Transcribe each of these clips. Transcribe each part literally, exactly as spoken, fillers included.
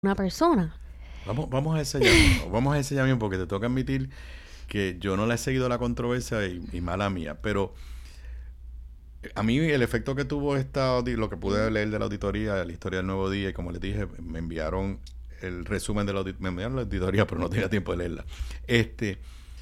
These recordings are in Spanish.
una persona. Vamos, vamos a ese ya mismo, vamos a ese ya mismo porque te toca admitir que yo no le he seguido la controversia y, y mala mía, pero a mí el efecto que tuvo esta, lo que pude leer de la auditoría, la historia del Nuevo Día, y como les dije, me enviaron el resumen de la auditoría, me enviaron la auditoría, pero no tenía tiempo de leerla. Este,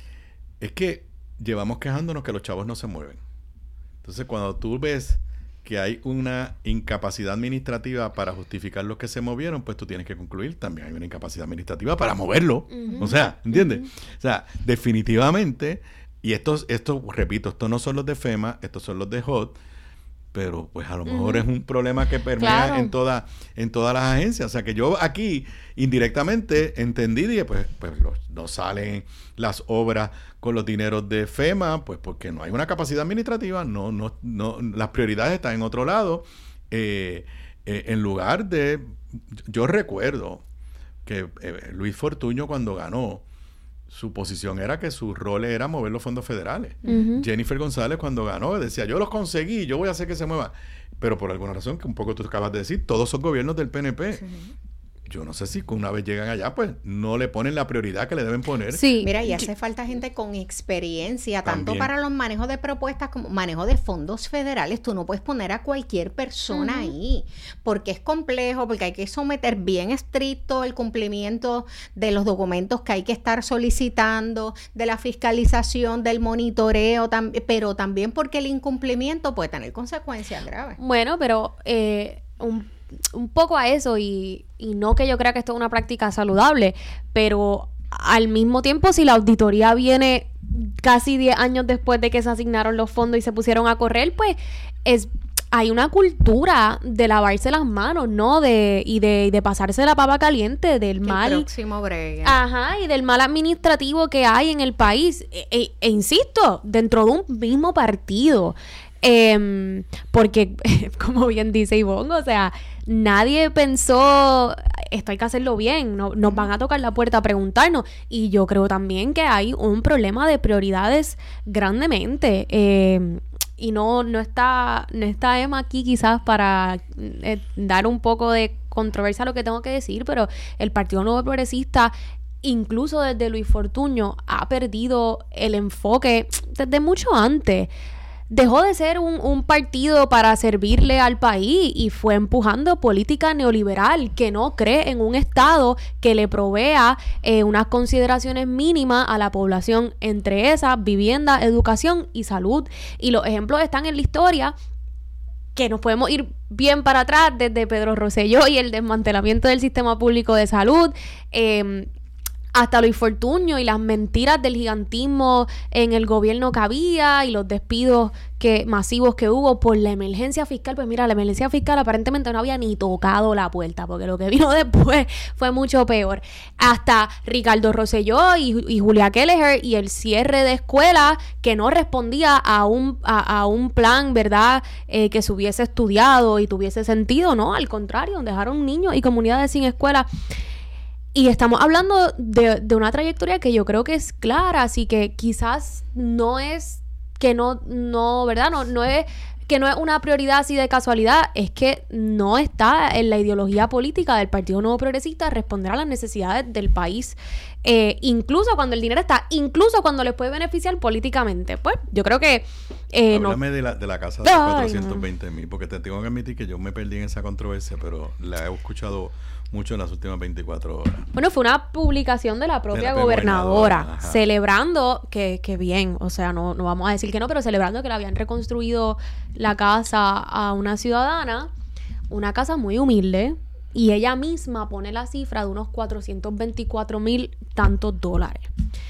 es que llevamos quejándonos que los chavos no se mueven. Entonces, cuando tú ves que hay una incapacidad administrativa para justificar los que se movieron, pues tú tienes que concluir, también hay una incapacidad administrativa para moverlo. Uh-huh. O sea, ¿entiendes? Uh-huh. O sea, definitivamente, y estos, estos, repito, estos no son los de FEMA, estos son los de H O D, pero pues a lo mejor uh-huh. es un problema que permea claro. en toda, en todas las agencias. O sea, que yo aquí indirectamente entendí, dije, pues, pues los, no salen las obras con los dineros de FEMA, pues porque no hay una capacidad administrativa, no, no, no, las prioridades están en otro lado. Eh, eh, en lugar de, yo recuerdo que eh, Luis Fortuño cuando ganó, su posición era que su rol era mover los fondos federales. Uh-huh. Jennifer González cuando ganó decía, yo los conseguí, yo voy a hacer que se mueva. Pero por alguna razón, que un poco tú acabas de decir, todos son gobiernos del P N P. Sí. Yo no sé si una vez llegan allá, pues no le ponen la prioridad que le deben poner. Sí. Mira, y hace falta gente con experiencia, tanto También. para los manejos de propuestas como manejo de fondos federales. Tú no puedes poner a cualquier persona uh-huh. ahí, porque es complejo, porque hay que someter bien estricto el cumplimiento de los documentos que hay que estar solicitando, de la fiscalización, del monitoreo, tam- pero también porque el incumplimiento puede tener consecuencias graves. Bueno, pero eh, un un poco a eso y, y no que yo crea que esto es una práctica saludable, pero al mismo tiempo si la auditoría viene casi diez años después de que se asignaron los fondos y se pusieron a correr, pues es hay una cultura de lavarse las manos, ¿no? De y de, y de pasarse la papa caliente del mal. El próximo bregue. Ajá, y del mal administrativo que hay en el país. E, e, e insisto, dentro de un mismo partido. Eh, porque, como bien dice Ivonne, o sea, nadie pensó esto hay que hacerlo bien, no, nos van a tocar la puerta a preguntarnos, y yo creo también que hay un problema de prioridades grandemente, eh, y no, no está no está Emma aquí quizás para eh, dar un poco de controversia a lo que tengo que decir, pero el Partido Nuevo Progresista, incluso desde Luis Fortuño, ha perdido el enfoque desde mucho antes. Dejó de ser un, un partido para servirle al país y fue empujando política neoliberal que no cree en un Estado que le provea eh, unas consideraciones mínimas a la población, entre esas vivienda, educación y salud. Y los ejemplos están en la historia, que nos podemos ir bien para atrás desde Pedro Rosselló y el desmantelamiento del sistema público de salud, eh, hasta Luis Fortuño y las mentiras del gigantismo en el gobierno que había y los despidos que masivos que hubo por la emergencia fiscal. Pues mira, la emergencia fiscal aparentemente no había ni tocado la puerta, porque lo que vino después fue mucho peor. Hasta Ricardo Rosselló y, y Julia Kelleher y el cierre de escuelas que no respondía a un, a, a un plan, ¿verdad? Eh, que se hubiese estudiado y tuviese sentido, ¿no? Al contrario, dejaron niños y comunidades sin escuela. Y estamos hablando de, de una trayectoria que yo creo que es clara, así que quizás no es que no, no, ¿verdad? No, no es que no es una prioridad así de casualidad, es que no está en la ideología política del Partido Nuevo Progresista responder a las necesidades del país, eh, incluso cuando el dinero está, incluso cuando les puede beneficiar políticamente. Pues yo creo que eh, Háblame no... de, la, de la casa de cuatrocientos veinte mil, porque te tengo que admitir que yo me perdí en esa controversia, pero la he escuchado mucho en las últimas veinticuatro horas. Bueno, fue una publicación de la propia de la gobernadora, gobernadora celebrando que, que bien, o sea, no, no vamos a decir que no, pero celebrando que le habían reconstruido la casa a una ciudadana, una casa muy humilde, y ella misma pone la cifra de unos cuatrocientos veinticuatro mil tantos dólares.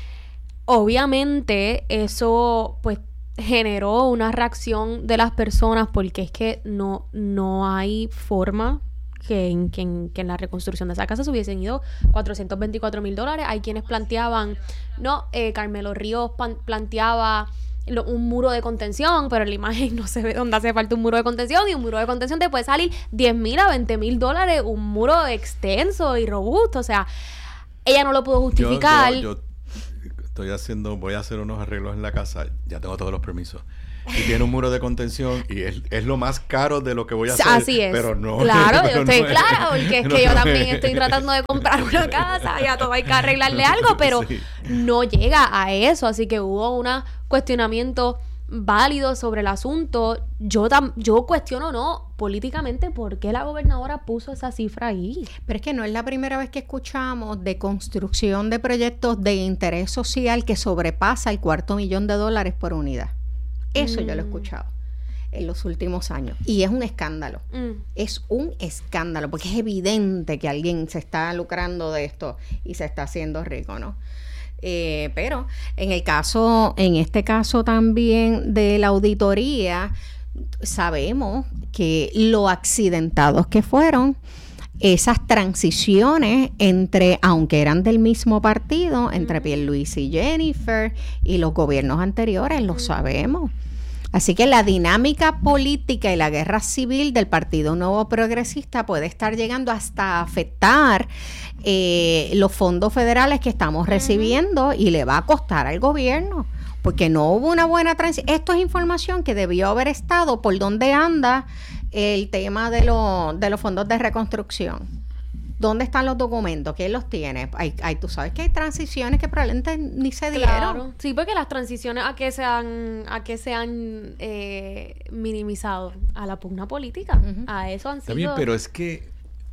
Obviamente eso pues generó una reacción de las personas, porque es que no, no hay forma Que en, que, en, que en la reconstrucción de esa casa se hubiesen ido cuatrocientos veinticuatro mil dólares. Hay quienes planteaban, no, eh, Carmelo Ríos pan, planteaba lo, un muro de contención, pero en la imagen no se ve dónde hace falta un muro de contención, y un muro de contención te puede salir diez mil a veinte mil dólares, un muro extenso y robusto. O sea, ella no lo pudo justificar. Yo, yo, yo estoy haciendo, voy a hacer unos arreglos en la casa, ya tengo todos los permisos. y tiene un muro de contención y es, es lo más caro de lo que voy a hacer. Así es. Pero no. Claro, pero yo estoy no es, clara, porque es no que yo es. también estoy tratando de comprar una casa y a todo hay que arreglarle algo, pero Sí. no llega a eso. Así que hubo un cuestionamiento válido sobre el asunto. Yo, tam- yo cuestiono, no, políticamente, ¿por qué la gobernadora puso esa cifra ahí? Pero es que no es la primera vez que escuchamos de construcción de proyectos de interés social que sobrepasa el cuarto millón de dólares por unidad. Eso mm. yo lo he escuchado en los últimos años. Y es un escándalo. Mm. Es un escándalo, porque es evidente que alguien se está lucrando de esto y se está haciendo rico, ¿no? Eh, pero en el caso, en este caso también de la auditoría, sabemos que lo accidentados que fueron esas transiciones entre, aunque eran del mismo partido, entre Pierluisi y Jennifer y los gobiernos anteriores, lo sabemos. Así que la dinámica política y la guerra civil del Partido Nuevo Progresista puede estar llegando hasta afectar eh, los fondos federales que estamos recibiendo y le va a costar al gobierno, porque no hubo una buena transición. Esto es información que debió haber estado por donde anda el tema de, lo, de los fondos de reconstrucción. ¿Dónde están los documentos? ¿Quién los tiene? Hay, hay, tú sabes que hay transiciones que probablemente ni se dieron. Claro. Sí, porque las transiciones a que se han, a que se han eh, minimizado a la pugna política. Uh-huh. A eso han sido... También, pero es que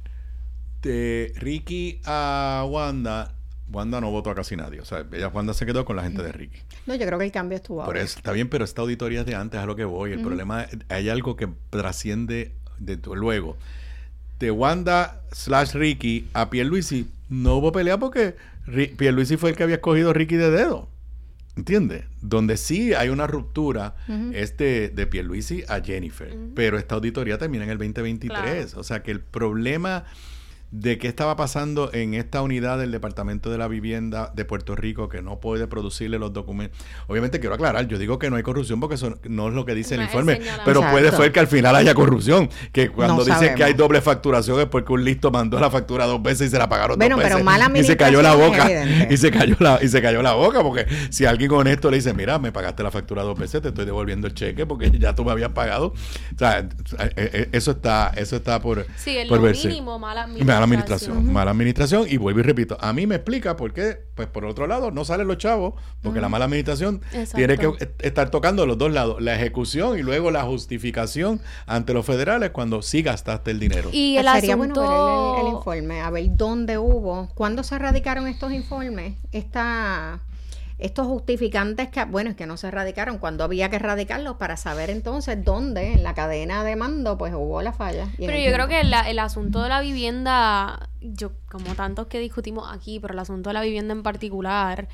de Ricky a Wanda, Wanda no votó a casi nadie. O sea, ella, Wanda se quedó con la gente de Ricky. No, yo creo que el cambio estuvo Por ahora. eso, está bien, pero esta auditoría es de antes, a lo que voy. El uh-huh. problema, hay algo que trasciende de tu, luego. De Wanda slash Ricky a Pierluisi no hubo pelea porque Ri- Pierluisi fue el que había escogido a Ricky de dedo. ¿Entiendes? Donde sí hay una ruptura uh-huh. es de, de Pierluisi a Jennifer. Uh-huh. Pero esta auditoría termina en el veinte veintitrés. Claro. O sea que el problema de qué estaba pasando en esta unidad del Departamento de la Vivienda de Puerto Rico que no puede producirle los documentos. Obviamente quiero aclarar, yo digo que no hay corrupción porque eso no es lo que dice no el informe, pero exacto. puede ser que al final haya corrupción, que cuando no dicen sabemos. que hay doble facturación es porque un listo mandó la factura dos veces y se la pagaron bueno, dos veces. Pero mala y se cayó la boca y se cayó la y se cayó la boca porque si alguien honesto le dice, mira, me pagaste la factura dos veces, te estoy devolviendo el cheque porque ya tú me habías pagado. O sea, eso está eso está por sí, en por lo verse. Mínimo, mala administración. Mala administración, uh-huh. mala administración y vuelvo y repito, a mí me explica por qué, pues por otro lado no salen los chavos, porque uh-huh. la mala administración Exacto. tiene que estar tocando los dos lados, la ejecución y luego la justificación ante los federales cuando sí gastaste el dinero. Y el Sería asunto... bueno ver el, el informe, a ver dónde hubo, cuándo se radicaron estos informes, esta... estos justificantes que, bueno, es que no se radicaron cuando había que radicarlos para saber entonces dónde en la cadena de mando pues hubo la falla. Pero yo creo que la, el asunto de la vivienda, yo como tantos que discutimos aquí, pero el asunto de la vivienda en particular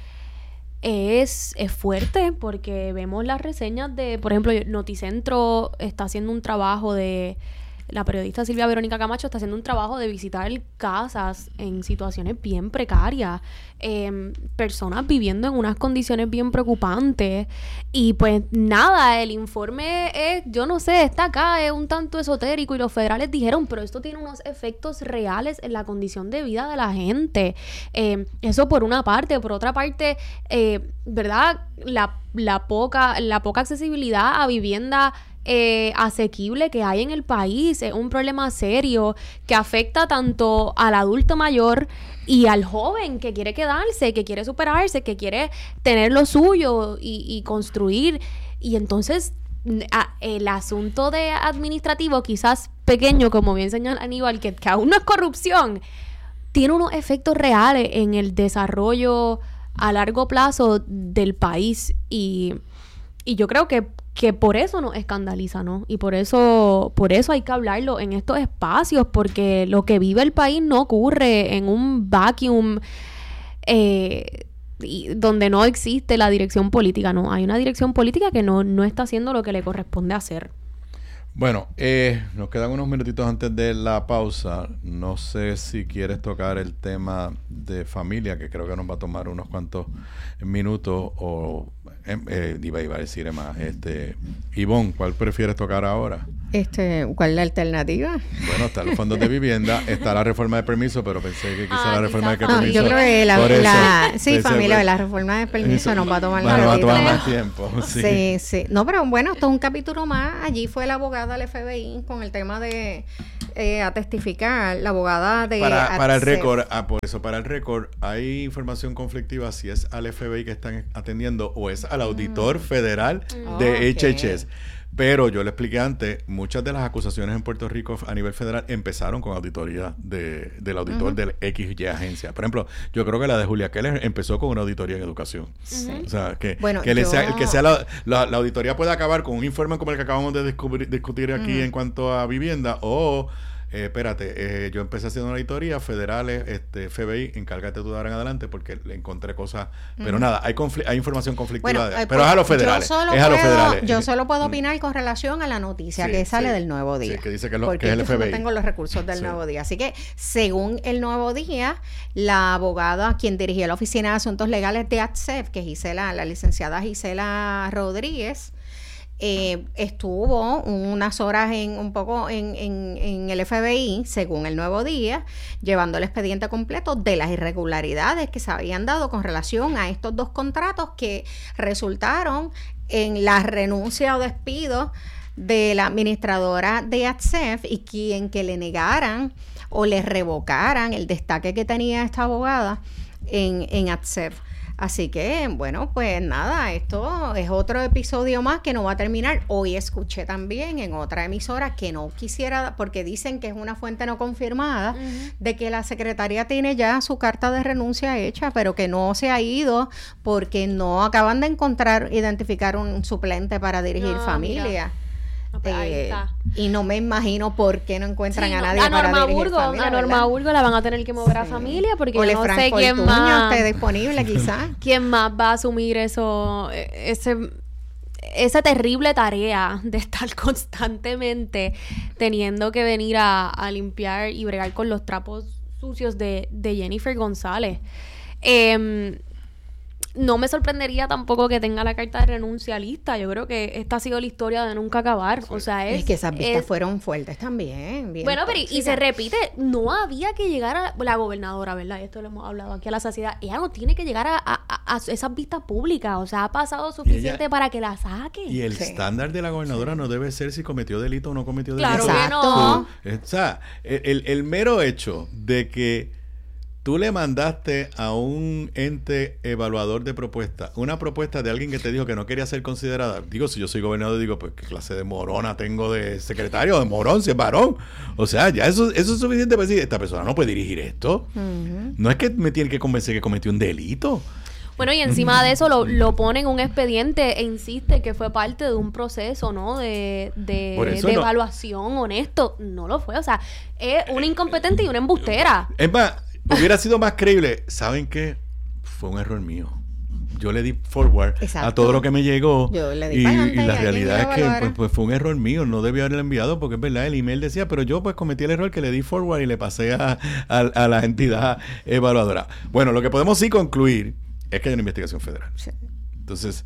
es, es fuerte porque vemos las reseñas de, por ejemplo, Noticentro está haciendo un trabajo de... La periodista Silvia Verónica Camacho está haciendo un trabajo de visitar casas en situaciones bien precarias, eh, personas viviendo en unas condiciones bien preocupantes y pues nada, el informe es, yo no sé, está acá, es un tanto esotérico y los federales dijeron, pero esto tiene unos efectos reales en la condición de vida de la gente. Eh, eso por una parte, por otra parte, eh, ¿verdad? La, la poca, la poca accesibilidad a vivienda Eh, asequible que hay en el país es un problema serio que afecta tanto al adulto mayor y al joven que quiere quedarse, que quiere superarse, que quiere tener lo suyo y, y construir. Y entonces a, el asunto de administrativo, quizás pequeño, como bien señala Aníbal, que, que aún no es corrupción, tiene unos efectos reales en el desarrollo a largo plazo del país y, y yo creo que que por eso nos escandaliza, ¿no? Y por eso, por eso hay que hablarlo en estos espacios, porque lo que vive el país no ocurre en un vacuum eh, y donde no existe la dirección política, ¿no? Hay una dirección política que no, no está haciendo lo que le corresponde hacer. Bueno, eh, nos quedan unos minutitos antes de la pausa. No sé si quieres tocar el tema de familia, que creo que nos va a tomar unos cuantos minutos, o eh, iba, iba a decir más, este, Ivonne, ¿cuál prefieres tocar ahora? Este, ¿cuál es la alternativa? Bueno, están los fondos de vivienda, está la reforma de permiso, pero pensé que quizá ah, la reforma quizá de permiso. No, yo creo que la, eso, la sí, familia, pues, la reforma de permiso eso, nos va a tomar bueno, la va a tomar vida. más tiempo. Sí. sí, sí. No, pero bueno, esto es un capítulo más. Allí fue la abogada del F B I con el tema de eh, a testificar, la abogada de para, para el récord, ah, por eso para el récord hay información conflictiva si es al F B I que están atendiendo o es al auditor mm. federal mm. de okay. H H S. Pero yo le expliqué antes, muchas de las acusaciones en Puerto Rico a nivel federal empezaron con auditoría de, del auditor uh-huh. del X Y agencia. Por ejemplo, yo creo que la de Julia Keller empezó con una auditoría en educación. Sí. O sea, que, bueno, que, le yo... sea, que sea la, la, la auditoría puede acabar con un informe como el que acabamos de descubrir, discutir aquí uh-huh. en cuanto a vivienda o... Eh, espérate, eh, yo empecé haciendo una auditoría federales, este, F B I, encárgate tú de ahora en adelante porque le encontré cosas, uh-huh. pero nada, hay confl- hay información conflictiva, bueno, de, eh, pero pues, es a los federales, yo solo es a los puedo, federales. Yo solo puedo opinar con relación a la noticia sí, que sale sí, del Nuevo Día. Sí, que dice que, lo, porque que es el F B I. Yo no tengo los recursos del sí. Nuevo Día. Así que, según el Nuevo Día, la abogada, quien dirigía la Oficina de Asuntos Legales de A T S E F, que es Gisela, la licenciada Gisela Rodríguez, Eh, estuvo unas horas en un poco en, en, en el F B I, según el Nuevo Día, llevando el expediente completo de las irregularidades que se habían dado con relación a estos dos contratos que resultaron en la renuncia o despido de la administradora de A T S E F y quien que le negaran o le revocaran el destaque que tenía esta abogada en, en A T S E F. Así que, bueno, pues nada, esto es otro episodio más que no va a terminar. Hoy escuché también en otra emisora que no quisiera, porque dicen que es una fuente no confirmada, uh-huh. de que la secretaria tiene ya su carta de renuncia hecha, pero que no se ha ido porque no acaban de encontrar, identificar un suplente para dirigir no, familia. Mira. Pues ahí Eh, está. y no me imagino por qué no encuentran sí, a no, nadie a para Norma dirigir Burgo, familia, a Norma ¿verdad? Burgo la van a tener que mover sí. a familia porque o yo no sé quién Fortuño más esté disponible quizás. quién más va a asumir eso ese esa terrible tarea de estar constantemente teniendo que venir a, a limpiar y bregar con los trapos sucios de, de Jennifer González. Eh, No me sorprendería tampoco que tenga la carta de renuncia lista. Yo creo que esta ha sido la historia de nunca acabar. Sí. O sea, es... Es que esas vistas es, fueron fuertes también. Bien bueno, pero y, y se tóxicas. repite, no había que llegar a la gobernadora, ¿verdad? Y esto lo hemos hablado aquí a la saciedad. Ella no tiene que llegar a, a, a esas vistas públicas. O sea, ha pasado suficiente ella, para que la saque. Y el sí. estándar de la gobernadora sí. no debe ser si cometió delito o no cometió delito. Claro que no. O sea, el, el, el mero hecho de que tú le mandaste a un ente evaluador de propuesta una propuesta de alguien que te dijo que no quería ser considerada. Digo, si yo soy gobernador, digo, pues qué clase de morona tengo de secretario, de morón, si es varón. O sea, ya eso, eso es suficiente para decir, esta persona no puede dirigir esto. Uh-huh. No es que me tiene que convencer que cometió un delito. Bueno, y encima de eso lo, lo pone en un expediente e insiste que fue parte de un proceso, ¿no? De, de, de no. evaluación honesto. No lo fue. O sea, es una incompetente y una embustera. Es más, hubiera sido más creíble. ¿Saben qué? Fue un error mío. Yo le di forward Exacto. a todo lo que me llegó. Yo le di y, y la realidad es que pues, pues fue un error mío. No debía haberle enviado porque es verdad, el email decía, pero yo pues cometí el error que le di forward y le pasé a, a, a la entidad evaluadora. Bueno, lo que podemos sí concluir es que hay una investigación federal. Sí. Entonces,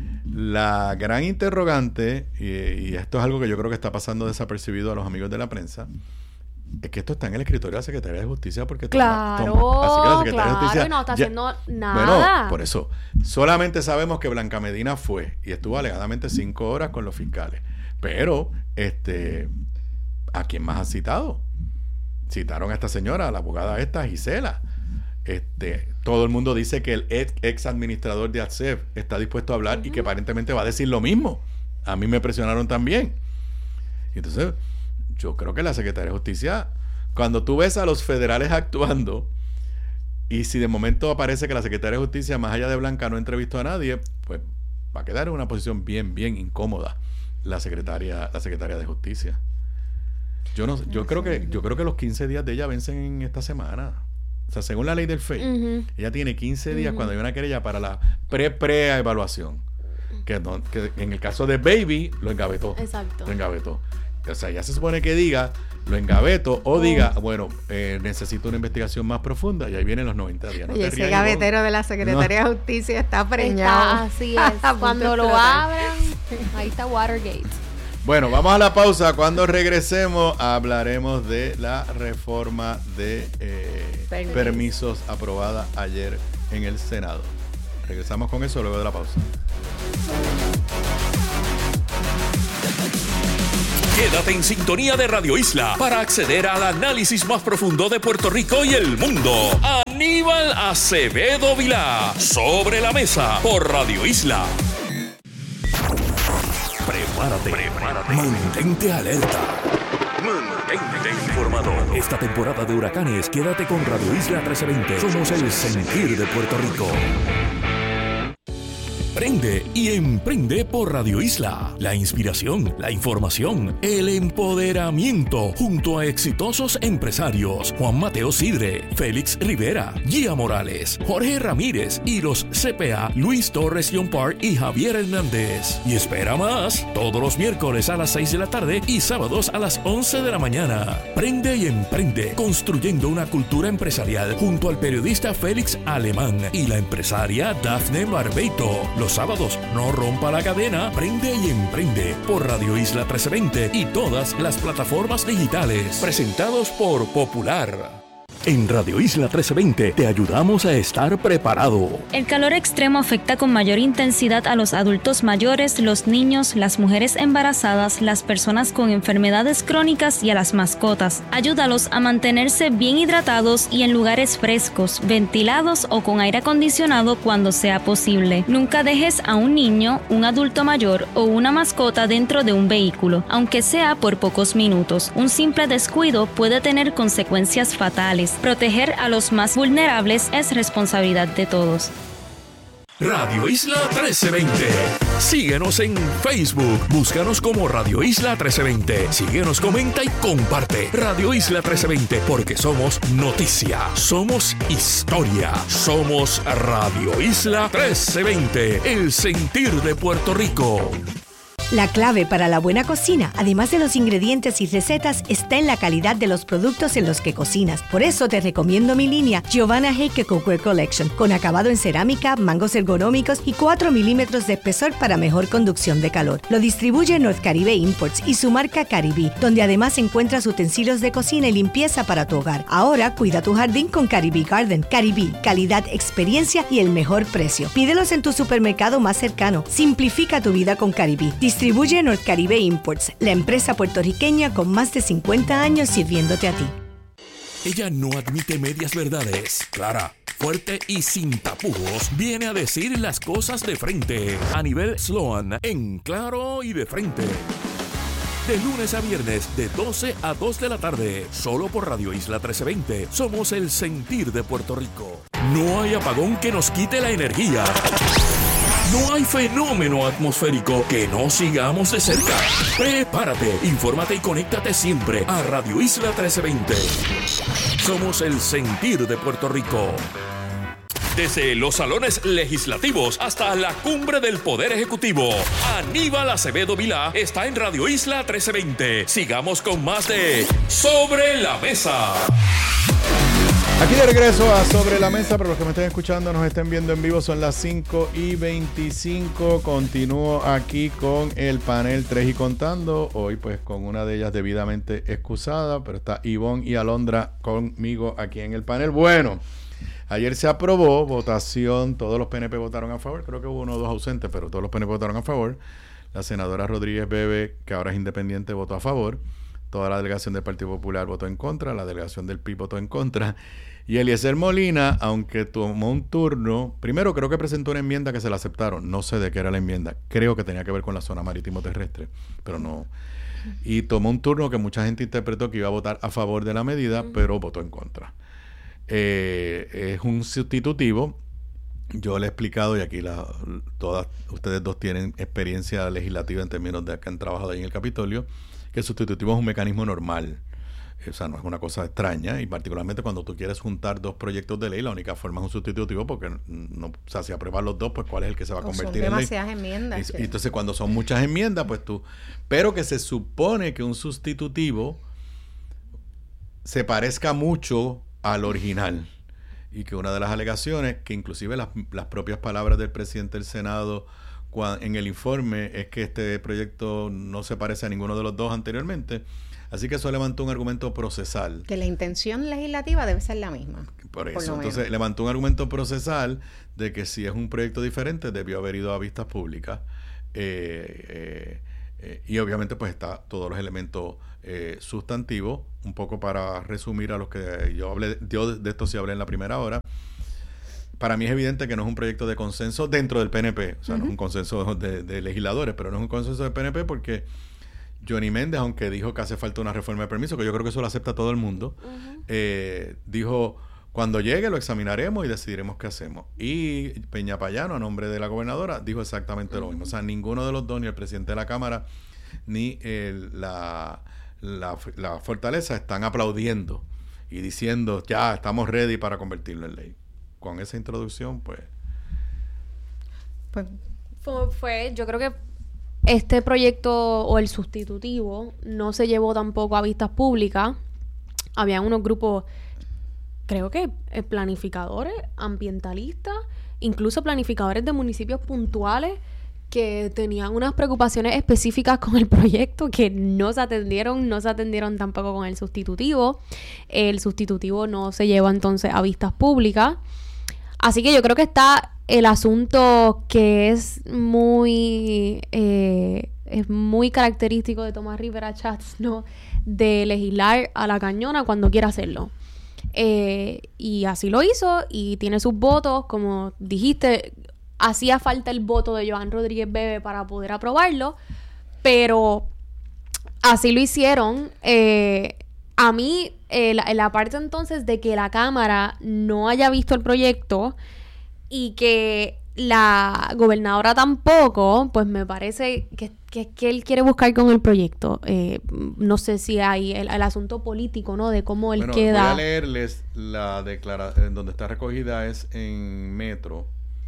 la gran interrogante, y, y esto es algo que yo creo que está pasando desapercibido a los amigos de la prensa, es que esto está en el escritorio de la Secretaría de Justicia porque claro, toma, toma. Así que la Secretaría claro, de Justicia y no está ya, haciendo nada. Bueno, por eso solamente sabemos que Blanca Medina fue y estuvo alegadamente cinco horas con los fiscales, pero este ¿a quién más han citado? Citaron a esta señora, a la abogada esta, Gisela. Este, todo el mundo dice que el ex, ex administrador de A T S E F está dispuesto a hablar uh-huh. y que aparentemente va a decir lo mismo. A mí me presionaron también. Entonces yo creo que la Secretaría de Justicia, cuando tú ves a los federales actuando, y si de momento aparece que la Secretaría de Justicia, más allá de Blanca, no entrevistó a nadie, pues va a quedar en una posición bien, bien incómoda la secretaria, la Secretaría de Justicia. Yo no, yo creo que, yo creo que los quince días de ella vencen en esta semana. O sea, según la ley del F E I, uh-huh. ella tiene quince días uh-huh. cuando hay una querella para la pre-pre-evaluación. Que, no, que en el caso de Baby, lo engavetó. Exacto. Lo engavetó. O sea, ya se supone que diga, lo engaveto, o oh. diga, bueno, eh, necesito una investigación más profunda, y ahí vienen los noventa días. No y ese gavetero de la Secretaría no. de Justicia está preñado. Está, así es. Cuando lo abran, ahí está Watergate. Bueno, vamos a la pausa. Cuando regresemos hablaremos de la reforma de eh, Permiso. permisos aprobada ayer en el Senado. Regresamos con eso luego de la pausa. Quédate en sintonía de Radio Isla para acceder al análisis más profundo de Puerto Rico y el mundo. Aníbal Acevedo Vilá, Sobre la Mesa, por Radio Isla. Prepárate, prepárate. Mantente alerta. Mantente informado. Esta temporada de huracanes, quédate con Radio Isla trece veinte. Somos el sentir de Puerto Rico. Prende y emprende por Radio Isla. La inspiración, la información, el empoderamiento, junto a exitosos empresarios Juan Mateo Sidre, Félix Rivera, Gia Morales, Jorge Ramírez y los C P A Luis Torres Yompar y Javier Hernández. Y espera más, todos los miércoles a las seis de la tarde y sábados a las once de la mañana. Prende y emprende, construyendo una cultura empresarial, junto al periodista Félix Alemán y la empresaria Dafne Barbeito. Los sábados, no rompa la cadena, prende y emprende por Radio Isla trece veinte y todas las plataformas digitales. Presentados por Popular. En Radio Isla trece veinte te ayudamos a estar preparado. El calor extremo afecta con mayor intensidad a los adultos mayores, los niños, las mujeres embarazadas, las personas con enfermedades crónicas y a las mascotas. Ayúdalos a mantenerse bien hidratados y en lugares frescos, ventilados o con aire acondicionado cuando sea posible. Nunca dejes a un niño, un adulto mayor o una mascota dentro de un vehículo, aunque sea por pocos minutos. Un simple descuido puede tener consecuencias fatales. Proteger a los más vulnerables es responsabilidad de todos. Radio Isla trece veinte. Síguenos en Facebook. Búscanos como Radio Isla trece veinte. Síguenos, comenta y comparte. Radio Isla trece veinte, porque somos noticia, somos historia, somos Radio Isla trece veinte, el sentir de Puerto Rico. La clave para la buena cocina, además de los ingredientes y recetas, está en la calidad de los productos en los que cocinas. Por eso te recomiendo mi línea Giovanna Heike Cookware Collection, con acabado en cerámica, mangos ergonómicos y cuatro milímetros de espesor para mejor conducción de calor. Lo distribuye North Caribe Imports y su marca Caribí, donde además encuentras utensilios de cocina y limpieza para tu hogar. Ahora cuida tu jardín con Caribí Garden. Caribí, calidad, experiencia y el mejor precio. Pídelos en tu supermercado más cercano. Simplifica tu vida con Caribí. Distribuye North Caribe Imports, la empresa puertorriqueña con más de cincuenta años sirviéndote a ti. Ella no admite medias verdades. Clara, fuerte y sin tapujos, viene a decir las cosas de frente. A nivel Sloan, en Claro y de Frente. De lunes a viernes, de doce a dos de la tarde, solo por Radio Isla trece veinte. Somos el sentir de Puerto Rico. No hay apagón que nos quite la energía. No hay fenómeno atmosférico que no sigamos de cerca. Prepárate, infórmate y conéctate siempre a Radio Isla trece veinte. Somos el sentir de Puerto Rico. Desde los salones legislativos hasta la cumbre del Poder Ejecutivo, Aníbal Acevedo Vilá está en Radio Isla trece veinte. Sigamos con más de Sobre la Mesa. Aquí de regreso a Sobre la Mesa, para los que me estén escuchando, nos estén viendo en vivo, son las cinco y veinticinco. Continúo aquí con el panel tres y contando. Hoy pues con una de ellas debidamente excusada, pero está Ivonne y Alondra conmigo aquí en el panel. Bueno, ayer se aprobó, votación, todos los P N P votaron a favor, creo que hubo uno o dos ausentes, pero todos los P N P votaron a favor. La senadora Rodríguez Bebe, que ahora es independiente, votó a favor. Toda la delegación del Partido Popular votó en contra, la delegación del P I B votó en contra. Y Eliezer Molina, aunque tomó un turno, primero creo que presentó una enmienda que se la aceptaron, no sé de qué era la enmienda, creo que tenía que ver con la zona marítimo terrestre, pero no. Y tomó un turno que mucha gente interpretó que iba a votar a favor de la medida, pero votó en contra. Eh, es un sustitutivo. Yo le he explicado, y aquí la, todas ustedes dos tienen experiencia legislativa en términos de que han trabajado ahí en el Capitolio, que el sustitutivo es un mecanismo normal. O sea, no es una cosa extraña, y particularmente cuando tú quieres juntar dos proyectos de ley, la única forma es un sustitutivo, porque no, o sea, si apruebas los dos, pues ¿cuál es el que se va a convertir en ley? Son demasiadas enmiendas. Y, y entonces cuando son muchas enmiendas, pues tú... Pero que se supone que un sustitutivo se parezca mucho al original, y que una de las alegaciones, que inclusive las, las propias palabras del presidente del Senado cua- en el informe es que este proyecto no se parece a ninguno de los dos anteriormente. Así que eso levantó un argumento procesal. Que la intención legislativa debe ser la misma. Por eso, por lo entonces menos. levantó un argumento procesal de que si es un proyecto diferente debió haber ido a vistas públicas. Eh, eh, eh, y obviamente pues está todos los elementos eh, sustantivos, un poco para resumir a los que yo hablé, yo de esto sí hablé en la primera hora. Para mí es evidente que no es un proyecto de consenso dentro del P N P, o sea, uh-huh. no es un consenso de, de legisladores, pero no es un consenso del P N P porque Johnny Méndez, aunque dijo que hace falta una reforma de permiso, que yo creo que eso lo acepta todo el mundo, uh-huh. eh, dijo, cuando llegue lo examinaremos y decidiremos qué hacemos. Y Peña Payano, a nombre de la gobernadora, dijo exactamente uh-huh. lo mismo. O sea, ninguno de los dos, ni el presidente de la Cámara, ni el, la, la, la Fortaleza, están aplaudiendo y diciendo, ya, estamos ready para convertirlo en ley. Con esa introducción, pues... pues fue, fue, yo creo que este proyecto o el sustitutivo no se llevó tampoco a vistas públicas. Habían unos grupos, creo que eh, planificadores, ambientalistas, incluso planificadores de municipios puntuales que tenían unas preocupaciones específicas con el proyecto que no se atendieron, no se atendieron tampoco con el sustitutivo. El sustitutivo no se lleva entonces a vistas públicas. Así que yo creo que está el asunto que es muy eh, es muy característico de Tomás Rivera Schatz, ¿no? De legislar a la cañona cuando quiera hacerlo. Eh, y así lo hizo y tiene sus votos, como dijiste, hacía falta el voto de Joan Rodríguez Bebe para poder aprobarlo, pero así lo hicieron. Eh, a mí, eh, la, la parte entonces de que la Cámara no haya visto el proyecto y que la gobernadora tampoco, pues me parece que, que, que él quiere buscar con el proyecto. Eh, no sé si hay el, el asunto político, ¿no? De cómo él bueno, queda... voy a leerles la declaración, donde está recogida es en Metro.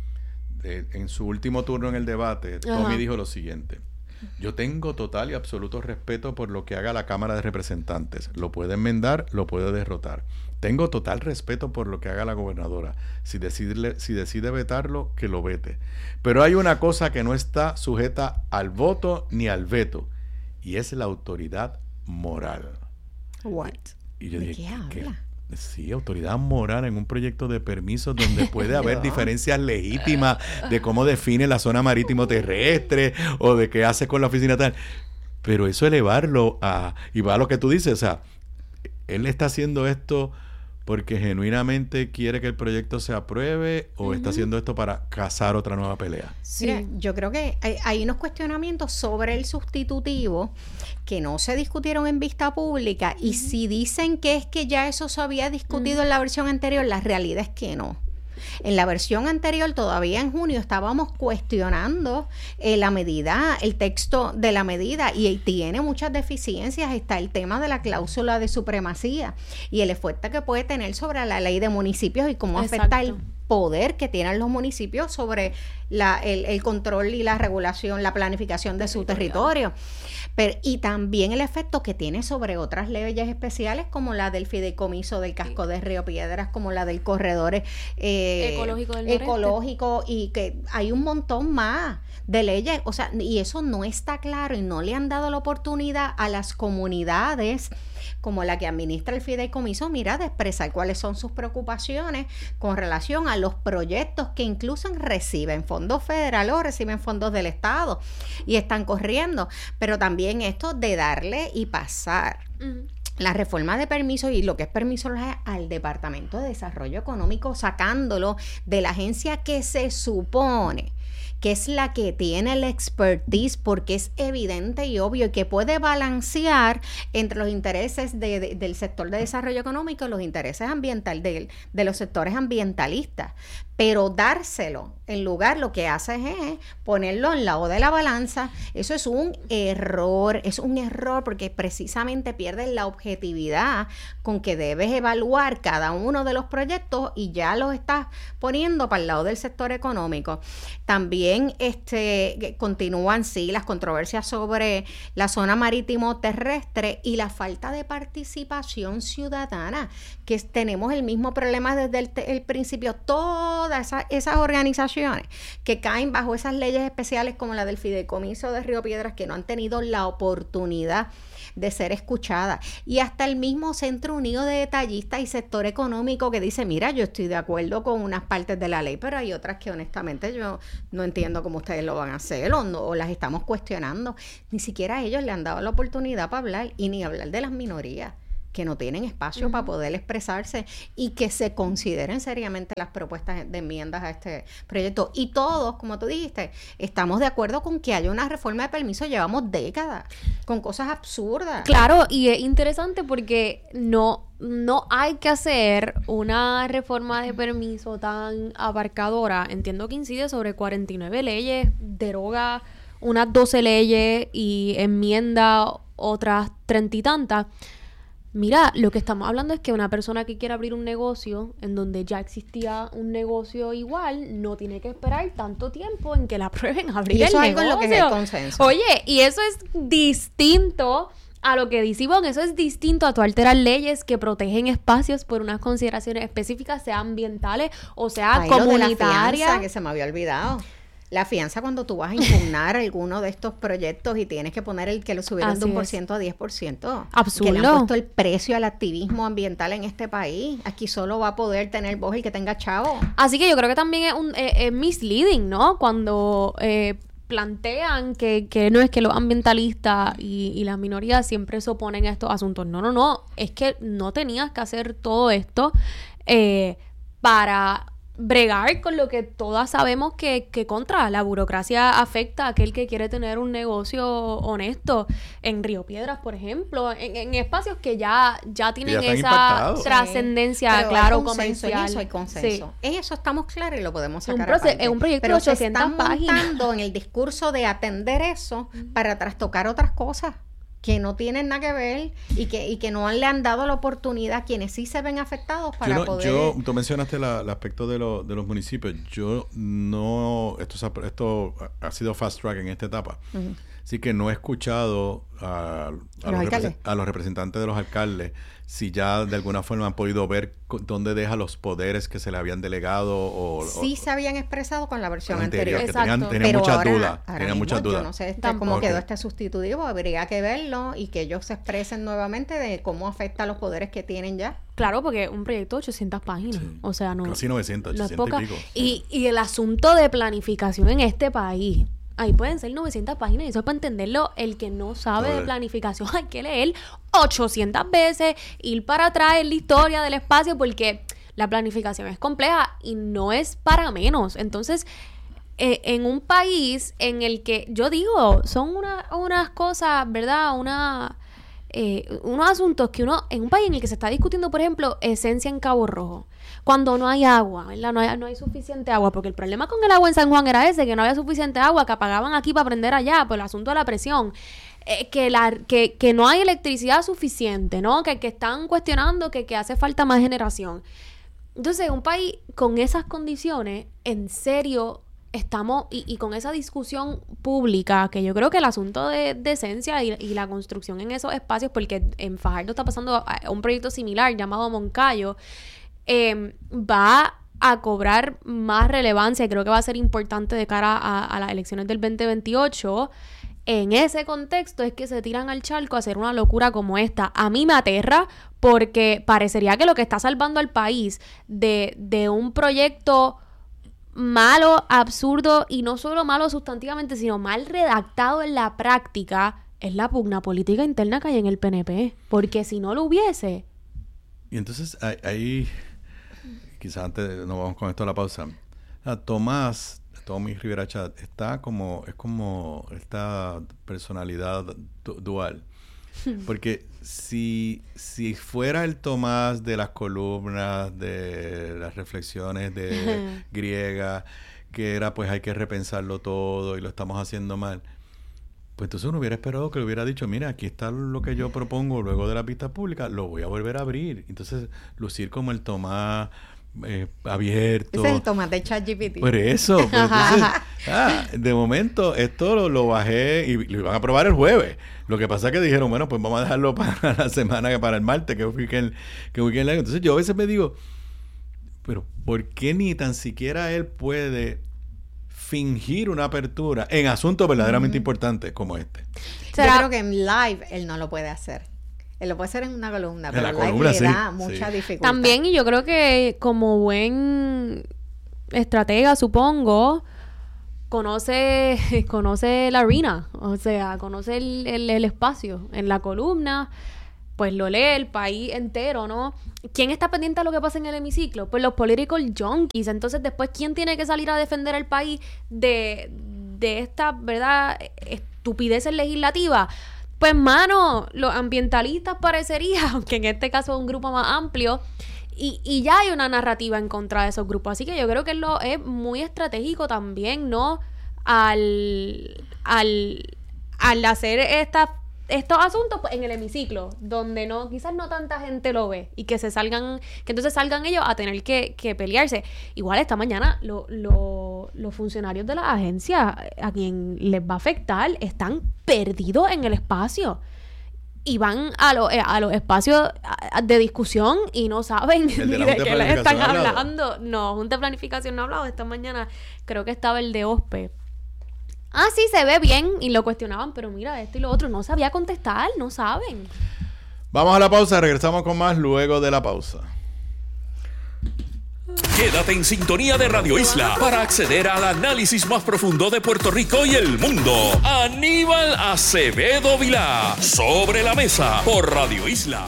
De, en su último turno en el debate, Tommy Ajá. dijo lo siguiente: yo tengo total y absoluto respeto por lo que haga la Cámara de Representantes. Lo puede enmendar, lo puede derrotar. Tengo total respeto por lo que haga la gobernadora. Si decide, si decide vetarlo, que lo vete. Pero hay una cosa que no está sujeta al voto ni al veto, y es la autoridad moral. What? Y yo ¿De dije, qué habla? ¿qué? Sí, autoridad moral en un proyecto de permisos donde puede haber diferencias legítimas de cómo define la zona marítimo terrestre o de qué hace con la oficina tal. Pero eso elevarlo a... Y va a lo que tú dices, o sea, él está haciendo esto porque genuinamente quiere que el proyecto se apruebe o uh-huh. está haciendo esto para cazar otra nueva pelea. Sí. Mira, yo creo que hay, hay unos cuestionamientos sobre el sustitutivo que no se discutieron en vista pública y uh-huh. si dicen que es que ya eso se había discutido uh-huh. en la versión anterior, la realidad es que no. En la versión anterior, todavía en junio, estábamos cuestionando eh, la medida, el texto de la medida, y tiene muchas deficiencias. Está el tema de la cláusula de supremacía y el efecto que puede tener sobre la ley de municipios y cómo Exacto. afecta el poder que tienen los municipios sobre la, el, el control y la regulación, la planificación de su territorio. Pero, y también el efecto que tiene sobre otras leyes especiales como la del fideicomiso del casco sí. de Río Piedras, como la del corredor eh, ecológico del ecológico y que hay un montón más de leyes, o sea, y eso no está claro y no le han dado la oportunidad a las comunidades como la que administra el fideicomiso, mira, de expresar cuáles son sus preocupaciones con relación a los proyectos que incluso reciben fondos federales o reciben fondos del Estado y están corriendo, pero también esto de darle y pasar uh-huh. la reforma de permisos y lo que es permiso al Departamento de Desarrollo Económico, sacándolo de la agencia que se supone que es la que tiene el expertise, porque es evidente y obvio y que puede balancear entre los intereses de, de, del sector de desarrollo económico y los intereses ambientales de, de los sectores ambientalistas. Pero dárselo en lugar, lo que hace es ponerlo en lado de la balanza. Eso es un error, es un error porque precisamente pierdes la objetividad con que debes evaluar cada uno de los proyectos y ya los estás poniendo para el lado del sector económico. También este, continúan, sí, las controversias sobre la zona marítimo terrestre y la falta de participación ciudadana, que es, tenemos el mismo problema desde el, el principio. Todo todas esas, esas organizaciones que caen bajo esas leyes especiales como la del Fideicomiso de Río Piedras, que no han tenido la oportunidad de ser escuchada, y hasta el mismo Centro Unido de Detallistas y Sector Económico que dice, mira, yo estoy de acuerdo con unas partes de la ley, pero hay otras que honestamente yo no entiendo cómo ustedes lo van a hacer o, no, o las estamos cuestionando. Ni siquiera ellos le han dado la oportunidad para hablar, y ni hablar de las minorías que no tienen espacio uh-huh. para poder expresarse y que se consideren seriamente las propuestas de enmiendas a este proyecto. Y todos, como tú dijiste, estamos de acuerdo con que haya una reforma de permiso. Llevamos décadas con cosas absurdas. Claro, y es interesante porque no, no hay que hacer una reforma de permiso tan abarcadora. Entiendo que incide sobre cuarenta y nueve leyes, deroga unas doce leyes y enmienda otras treinta y tantas. Mira, lo que estamos hablando es que una persona que quiera abrir un negocio en donde ya existía un negocio igual, no tiene que esperar tanto tiempo en que la aprueben a abrir y eso el es algo negocio. En lo que es el consenso. Oye, y eso es distinto a lo que dice Ivonne, eso es distinto a tu alterar leyes que protegen espacios por unas consideraciones específicas, sea ambientales o sea Ay, comunitarias. Lo de la fianza, que se me había olvidado. La fianza cuando tú vas a impugnar alguno de estos proyectos y tienes que poner el que lo subieron Así de un por es. ciento a diez por ciento. Absurdo. Que le han puesto el precio al activismo ambiental en este país. Aquí solo va a poder tener voz el que tenga chavo. Así que yo creo que también es un eh, eh, misleading, ¿no? Cuando eh, plantean que, que no es que los ambientalistas y, y las minorías siempre se oponen a estos asuntos. No, no, no. Es que no tenías que hacer todo esto eh, para bregar con lo que todas sabemos que, que contra la burocracia afecta a aquel que quiere tener un negocio honesto en Río Piedras, por ejemplo, en, en espacios que ya, ya tienen ya esa trascendencia, sí, claro, comercial. En eso hay consenso. Sí. En eso estamos claros y lo podemos sacar un proce- Es un proyecto pero de ochocientas páginas. Pero se están montando en el discurso de atender eso para trastocar otras cosas que no tienen nada que ver y que y que no le han dado la oportunidad a quienes sí se ven afectados para yo no, poder... Yo, tú mencionaste la, el aspecto de, lo, de los municipios. Yo no... Esto, esto ha sido fast track en esta etapa. Uh-huh. Así que no he escuchado a, a, los, los repre- a los representantes de los alcaldes si ya de alguna forma han podido ver dónde deja los poderes que se le habían delegado o... Sí o, se habían expresado con la versión anterior. anterior. Que tenían, tenían Pero muchas ahora, dudas. Ahora Tenían mismo, muchas dudas. Yo no sé este, cómo okay. quedó este sustitutivo. Habría que verlo y que ellos se expresen nuevamente de cómo afecta a los poderes que tienen ya. Claro, porque un proyecto de ochocientas páginas. Sí. O sea, no... Casi novecientas, no ochocientas es poca. y pico. Y, y el asunto de planificación en este país... Ahí pueden ser novecientas páginas y eso es para entenderlo. El que no sabe Joder. de planificación hay que leer ochocientas veces, ir para atrás en la historia del espacio porque la planificación es compleja y no es para menos. Entonces, eh, en un país en el que, yo digo, son una, unas cosas, ¿verdad? Una... Eh, unos asuntos que uno, en un país en el que se está discutiendo, por ejemplo, esencia en Cabo Rojo, cuando no hay agua, ¿verdad? No hay, no hay suficiente agua, porque el problema con el agua en San Juan era ese, que no había suficiente agua, que apagaban aquí para prender allá, por el asunto de la presión, eh, que, la, que, que no hay electricidad suficiente, ¿no? Que, que están cuestionando que, que hace falta más generación. Entonces, un país con esas condiciones, en serio... Estamos, y, y con esa discusión pública, que yo creo que el asunto de, de esencia y, y la construcción en esos espacios, porque en Fajardo está pasando un proyecto similar llamado Moncayo, eh, va a cobrar más relevancia y creo que va a ser importante de cara a, a las elecciones del veinte veintiocho. En ese contexto es que se tiran al charco a hacer una locura como esta. A mí me aterra porque parecería que lo que está salvando al país de, de un proyecto malo, absurdo y no solo malo sustantivamente, sino mal redactado en la práctica, es la pugna política interna que hay en el P N P. Porque si no lo hubiese... Y entonces ahí, quizás antes nos vamos con esto a la pausa. Ah, Tomás, Tomás Rivera Chat, está como, es como esta personalidad du- dual. Porque si, si fuera el Tomás de las columnas, de las reflexiones de griega, que era pues hay que repensarlo todo y lo estamos haciendo mal, pues entonces uno hubiera esperado que le hubiera dicho, mira, aquí está lo que yo propongo luego de la vista pública, lo voy a volver a abrir. Entonces, lucir como el Tomás eh, abierto. Ese es el Tomás de ChatGPT. Por eso. Pues entonces, ah, de momento, esto lo, lo bajé y lo iban a aprobar el jueves. Lo que pasa es que dijeron, bueno, pues vamos a dejarlo para la semana, para el martes, que es weekend, que weekend largo. Entonces yo a veces me digo, pero ¿por qué ni tan siquiera él puede fingir una apertura en asuntos verdaderamente mm. importantes como este? Yo creo que en live él no lo puede hacer. Él lo puede hacer en una columna, en pero la live columna, le sí, da mucha sí. dificultad. También, y yo creo que como buen estratega, supongo, conoce conoce la arena, o sea, conoce el, el, el espacio en la columna, pues lo lee el país entero, ¿no? ¿Quién está pendiente a lo que pasa en el hemiciclo? Pues los political junkies. Entonces, después, ¿quién tiene que salir a defender al país de, de esta, ¿verdad?, estupideces legislativas? Pues, mano, los ambientalistas parecería, aunque en este caso es un grupo más amplio, y, y ya hay una narrativa en contra de esos grupos. Así que yo creo que lo es muy estratégico también, ¿no? Al, al, al hacer estas estos asuntos pues, en el hemiciclo, donde no quizás no tanta gente lo ve, y que se salgan, que entonces salgan ellos a tener que, que pelearse. Igual esta mañana lo, lo, los funcionarios de la agencia, a quien les va a afectar, están perdidos en el espacio y van a, lo, a los espacios de discusión y no saben ni de, de qué les están hablando. No, Junta de Planificación no ha hablado. Esta mañana creo que estaba el de O S P E. Ah, sí, se ve bien, y lo cuestionaban, pero mira, esto y lo otro, no sabía contestar, no saben. Vamos a la pausa, regresamos con más luego de la pausa. Quédate en sintonía de Radio Isla para acceder al análisis más profundo de Puerto Rico y el mundo. Aníbal Acevedo Vilá, Sobre la Mesa, por Radio Isla.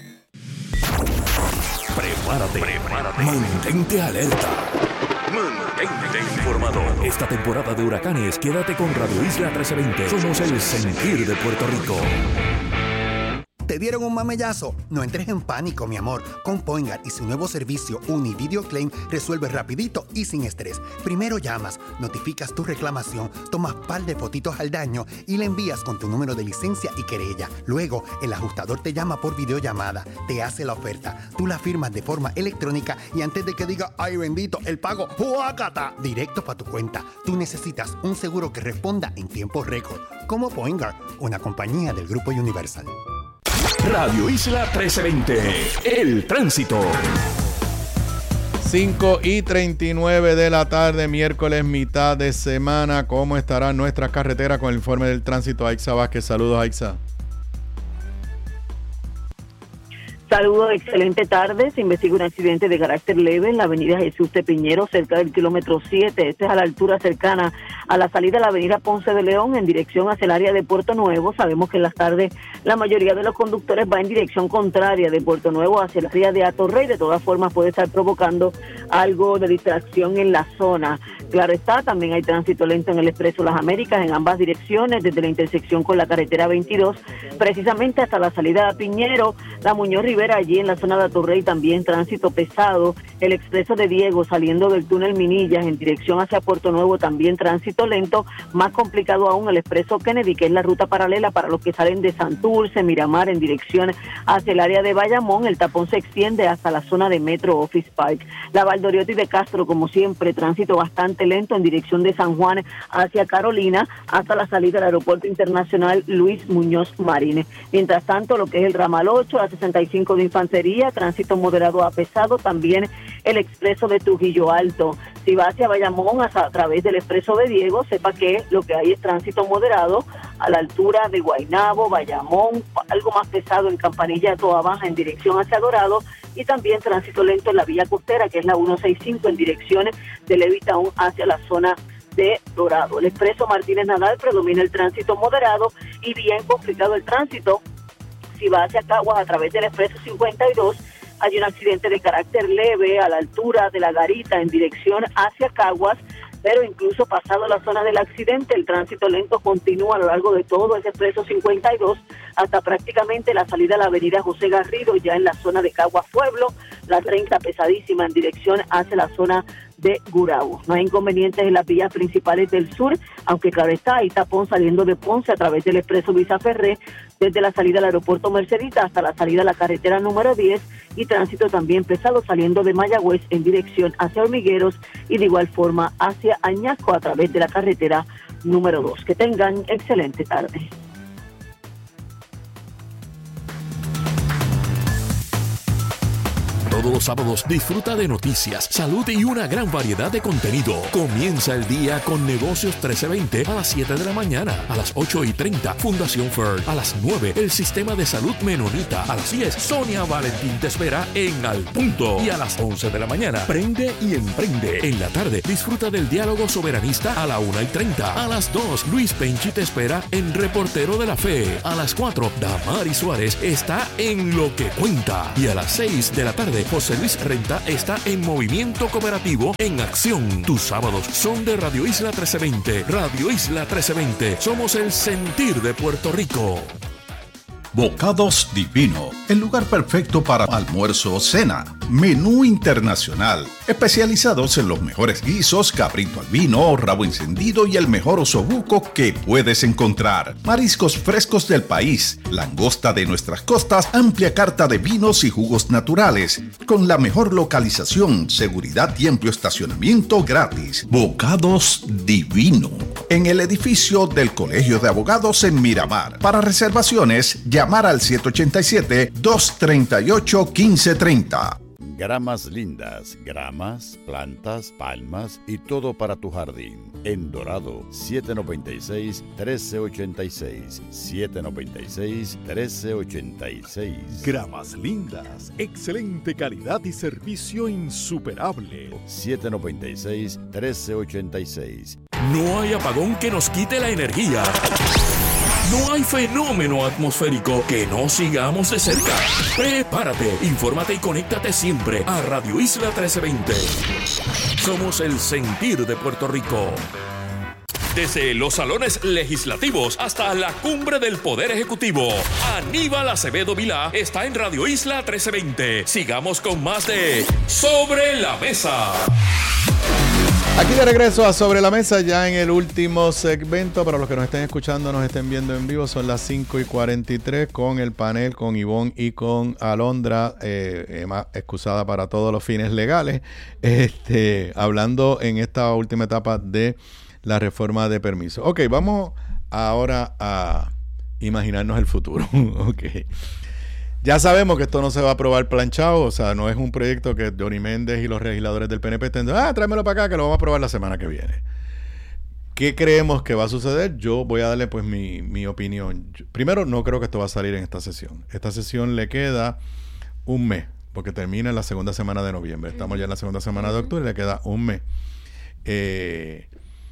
Prepárate, prepárate, mantente alerta. Mantente informado. Esta temporada de huracanes, quédate con Radio Isla trece veinte. Somos el sentir de Puerto Rico. ¿Te dieron un mamellazo? No entres en pánico, mi amor. Con Poingar y su nuevo servicio Uni Video Claim resuelves rapidito y sin estrés. Primero llamas, notificas tu reclamación, tomas par de fotitos al daño y le envías con tu número de licencia y querella. Luego, el ajustador te llama por videollamada, te hace la oferta, tú la firmas de forma electrónica y antes de que diga ¡ay bendito! El pago ¡huácata! Directo para tu cuenta. Tú necesitas un seguro que responda en tiempo récord. Como Poingar, una compañía del Grupo Universal. Radio Isla trece veinte, el tránsito. cinco y treinta y nueve de la tarde, miércoles, mitad de semana. ¿Cómo estarán nuestras carreteras con el informe del tránsito? Aixa Vázquez, saludos, Aixa. Saludos, excelente tarde. Se investiga un accidente de carácter leve en la avenida Jesús de Piñero, cerca del kilómetro siete. Este es a la altura cercana a la salida de la avenida Ponce de León, en dirección hacia el área de Puerto Nuevo. Sabemos que en las tardes la mayoría de los conductores va en dirección contraria de Puerto Nuevo hacia el área de Atorrey. De todas formas puede estar provocando algo de distracción en la zona. Claro está, también hay tránsito lento en el Expreso Las Américas en ambas direcciones, desde la intersección con la carretera veintidós, precisamente hasta la salida de Piñero, la Muñoz Rivera, allí en la zona de Atorrey también tránsito pesado, el Expreso de Diego saliendo del túnel Minillas en dirección hacia Puerto Nuevo también tránsito lento, más complicado aún el Expreso Kennedy, que es la ruta paralela para los que salen de Santurce, Miramar en dirección hacia el área de Bayamón. El tapón se extiende hasta la zona de Metro Office Park. La Valdoriotti de Castro, como siempre, tránsito bastante lento en dirección de San Juan hacia Carolina hasta la salida del Aeropuerto Internacional Luis Muñoz Marín. Mientras tanto, lo que es el ramal ocho, la sesenta y cinco de Infantería, tránsito moderado a pesado, también el expreso de Trujillo Alto. Si va hacia Bayamón a, a través del expreso de Diego, sepa que lo que hay es tránsito moderado a la altura de Guaynabo, Bayamón, algo más pesado en Campanilla de Toa Baja en dirección hacia Dorado, y también tránsito lento en la vía costera, que es la ciento sesenta y cinco en dirección de Levitown hacia la zona de Dorado. El expreso Martínez Nadal predomina el tránsito moderado y bien complicado el tránsito. Si va hacia Caguas a través del expreso cincuenta y dos, hay un accidente de carácter leve a la altura de La Garita en dirección hacia Caguas, pero incluso pasado la zona del accidente, el tránsito lento continúa a lo largo de todo ese expreso cincuenta y dos hasta prácticamente la salida a la avenida José Garrido, ya en la zona de Caguas Pueblo, la treinta pesadísima en dirección hacia la zona de Gurabo. No hay inconvenientes en las vías principales del sur, aunque claro está, hay tapón saliendo de Ponce a través del expreso Villaferré, desde la salida al aeropuerto Mercedita hasta la salida a la carretera número diez, y tránsito también pesado saliendo de Mayagüez en dirección hacia Hormigueros y de igual forma hacia Añasco a través de la carretera número dos. Que tengan excelente tarde. Todos los sábados disfruta de noticias, salud y una gran variedad de contenido. Comienza el día con Negocios trece veinte a las siete de la mañana. A las ocho y treinta, Fundación F E R. A las nueve, el Sistema de Salud Menonita. A las diez, Sonia Valentín te espera en Al Punto. Y a las once de la mañana, Prende y Emprende. En la tarde, disfruta del diálogo soberanista a la una y treinta. A las dos, Luis Penchi te espera en Reportero de la Fe. A las cuatro, Damari Suárez está en Lo que Cuenta. Y a las seis de la tarde, José Luis Renta está en Movimiento Cooperativo en Acción. Tus sábados son de Radio Isla trece veinte. Radio Isla trece veinte. Somos el sentir de Puerto Rico. Bocados Divino, el lugar perfecto para almuerzo o cena. Menú internacional, especializados en los mejores guisos, cabrito al vino, rabo encendido y el mejor osobuco que puedes encontrar. Mariscos frescos del país, langosta de nuestras costas, amplia carta de vinos y jugos naturales, con la mejor localización, seguridad y amplio estacionamiento gratis. Bocados Divino, en el edificio del Colegio de Abogados en Miramar. Para reservaciones, llamar al siete ocho siete, dos tres ocho, uno cinco tres cero. Gramas lindas, gramas, plantas, palmas y todo para tu jardín. En Dorado, siete noventa y seis, trece ochenta y seis. siete noventa y seis, trece ochenta y seis. Gramas lindas, excelente calidad y servicio insuperable. siete noventa y seis, trece ochenta y seis. No hay apagón que nos quite la energía. No hay fenómeno atmosférico que no sigamos de cerca. Prepárate, infórmate y conéctate siempre a Radio Isla trece veinte. Somos el sentir de Puerto Rico. Desde los salones legislativos hasta la cumbre del Poder Ejecutivo, Aníbal Acevedo Vilá está en Radio Isla trece veinte. Sigamos con más de Sobre la Mesa. Aquí de regreso a Sobre la Mesa, ya en el último segmento. Para los que nos estén escuchando, nos estén viendo en vivo, son las cinco y cuarenta y tres con el panel, con Ivonne y con Alondra, eh, Emma, excusada para todos los fines legales, este, hablando en esta última etapa de la reforma de permiso. Ok, vamos ahora a imaginarnos el futuro. Ok. Ya sabemos que esto no se va a aprobar planchado, o sea, no es un proyecto que Johnny Méndez y los legisladores del P N P estén diciendo, ah, tráemelo para acá que lo vamos a aprobar la semana que viene. ¿Qué creemos que va a suceder? Yo voy a darle pues mi, mi opinión. Yo, primero, no creo que esto va a salir en esta sesión. Esta sesión le queda un mes, porque termina en la segunda semana de noviembre. Estamos ya en la segunda semana de octubre y le queda un mes. Eh...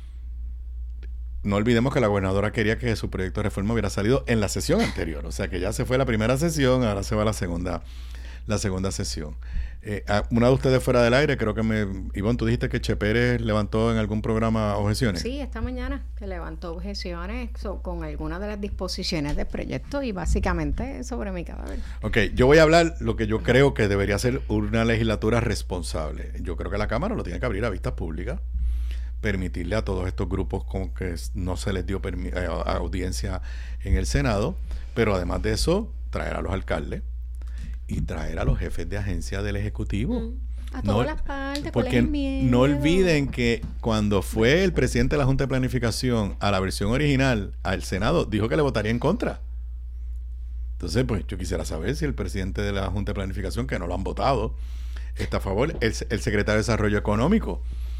No olvidemos que la gobernadora quería que su proyecto de reforma hubiera salido en la sesión anterior. O sea que ya se fue la primera sesión, ahora se va la segunda, la segunda sesión. Eh, una de ustedes fuera del aire, creo que me... Ivonne, tú dijiste que Che Pérez levantó en algún programa objeciones. Sí, esta mañana que levantó objeciones so, con algunas de las disposiciones del proyecto y básicamente sobre mi cadáver. Ok, yo voy a hablar lo que yo creo que debería ser una legislatura responsable. Yo creo que la Cámara lo tiene que abrir a vistas públicas, permitirle a todos estos grupos con que no se les dio permi- eh, audiencia en el Senado, pero además de eso, traer a los alcaldes y traer a los jefes de agencia del Ejecutivo. Mm, a todas no, las partes, porque no olviden que cuando fue el presidente de la Junta de Planificación a la versión original al Senado, dijo que le votaría en contra. Entonces, pues yo quisiera saber si el presidente de la Junta de Planificación, que no lo han votado, está a favor, el, el secretario de Desarrollo Económico,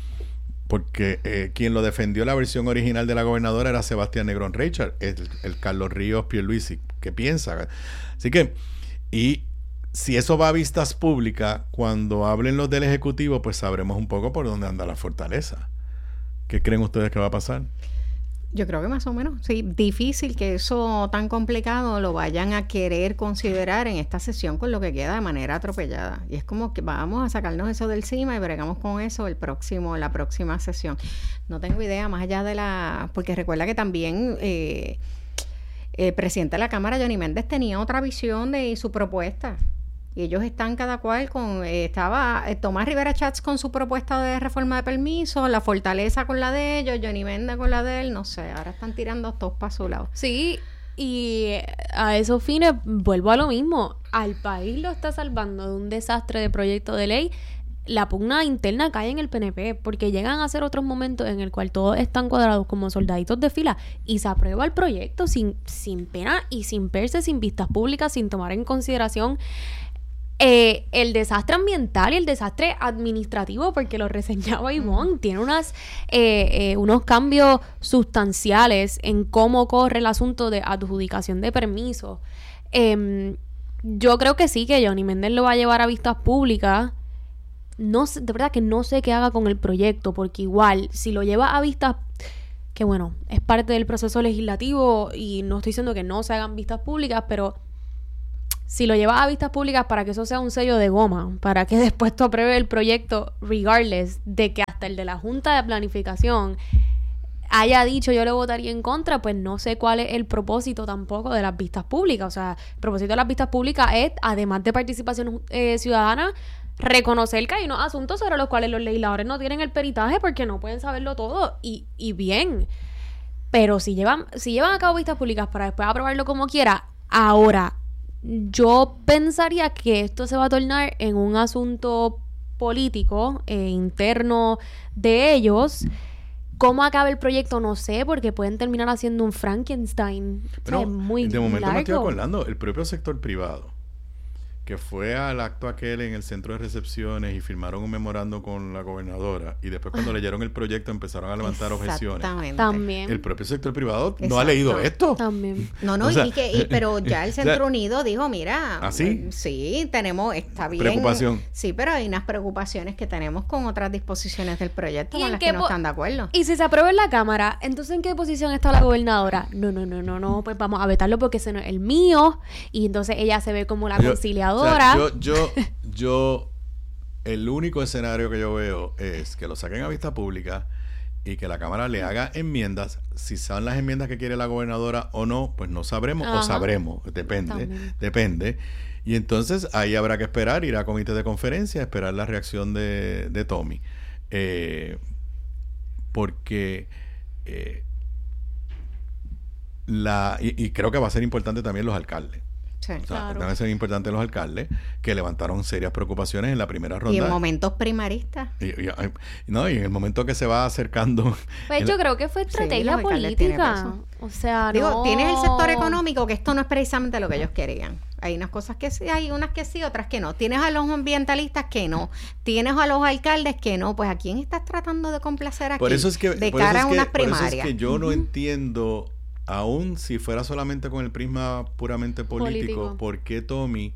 porque eh, quien lo defendió la versión original de la gobernadora era Sebastián Negrón Richard, el, el Carlos Ríos Pierluisi, ¿qué piensa? Así que, y si eso va a vistas públicas, cuando hablen los del Ejecutivo, pues sabremos un poco por dónde anda la fortaleza. ¿Qué creen ustedes que va a pasar? Yo creo que más o menos, sí, difícil que eso tan complicado lo vayan a querer considerar en esta sesión con lo que queda de manera atropellada. Y es como que vamos a sacarnos eso del cima y bregamos con eso el próximo, la próxima sesión. No tengo idea, más allá de la... Porque recuerda que también eh, el presidente de la Cámara, Johnny Méndez, tenía otra visión de su propuesta. Y ellos están cada cual con... Eh, estaba eh, Tomás Rivera Chats con su propuesta de reforma de permiso, la Fortaleza con la de ellos, Johnny Méndez con la de él, no sé, ahora están tirando todos para su lado. Sí, y a esos fines vuelvo a lo mismo. Al país lo está salvando de un desastre de proyecto de ley. La pugna interna cae en el P N P, porque llegan a ser otros momentos en el cual todos están cuadrados como soldaditos de fila y se aprueba el proyecto sin, sin pena y sin verse, sin vistas públicas, sin tomar en consideración Eh, el desastre ambiental y el desastre administrativo, porque lo reseñaba Ivonne, tiene unas eh, eh, unos cambios sustanciales en cómo corre el asunto de adjudicación de permisos. Eh, yo creo que sí, que Johnny Méndez lo va a llevar a vistas públicas. No sé, de verdad que no sé qué haga con el proyecto, porque igual, si lo lleva a vistas, que bueno, es parte del proceso legislativo y no estoy diciendo que no se hagan vistas públicas, pero si lo llevas a vistas públicas para que eso sea un sello de goma, para que después tú apruebes el proyecto, regardless de que hasta el de la Junta de Planificación haya dicho yo le votaría en contra, pues no sé cuál es el propósito tampoco de las vistas públicas. O sea, el propósito de las vistas públicas es, además de participación eh, ciudadana, reconocer que hay unos asuntos sobre los cuales los legisladores no tienen el peritaje porque no pueden saberlo todo. Y, y bien, pero si llevan, si llevan a cabo vistas públicas para después aprobarlo como quiera, ahora yo pensaría que esto se va a tornar en un asunto político eh, interno de ellos. ¿Cómo acaba el proyecto? No sé, porque pueden terminar haciendo un Frankenstein. Pero, o sea, muy de momento largo. me estoy acordando, el propio sector privado, que fue al acto aquel en el centro de recepciones y firmaron un memorando con la gobernadora, y después cuando leyeron el proyecto empezaron a levantar objeciones. También. El propio sector privado Exacto. no ha leído esto. También. No, no, O sea, y que, y, pero ya el Centro Unido dijo, mira, ¿Ah, sí? eh, sí, tenemos, está bien. Preocupación. Sí, pero hay unas preocupaciones que tenemos con otras disposiciones del proyecto ¿Y con en las qué que no po- están de acuerdo. Y si se aprueba en la Cámara, entonces ¿en qué posición está la gobernadora? No, no, no, no, no, pues vamos a vetarlo porque ese no es el mío. Y entonces ella se ve como la Yo- conciliadora. o sea, yo, yo, yo, el único escenario que yo veo es que lo saquen a vista pública y que la Cámara le haga enmiendas. Si son las enmiendas que quiere la gobernadora o no, pues no sabremos. Ajá. O sabremos, depende, También. depende. Y entonces ahí habrá que esperar, ir a comité de conferencia, esperar la reacción de, de Tommy. Eh, porque eh, la y, y creo que va a ser importante también los alcaldes. Sí. O sea, Claro. van a ser importantes los alcaldes que levantaron serias preocupaciones en la primera ronda. Y en momentos primaristas. Y, y- y- no, y en el momento que se va acercando. Pues el- yo creo que fue estrategia los alcaldes tienen política. peso. O sea, Digo, no... tienes el sector económico, que esto no es precisamente lo que ellos querían. Hay unas cosas que sí, hay unas que sí, otras que no. Tienes a los ambientalistas que no. Tienes a los alcaldes que no. Pues ¿a quién estás tratando de complacer aquí? por eso es que, de por eso cara es a que- unas por eso es primarias. que yo no entiendo, aún si fuera solamente con el prisma puramente político, Político. por qué Tommy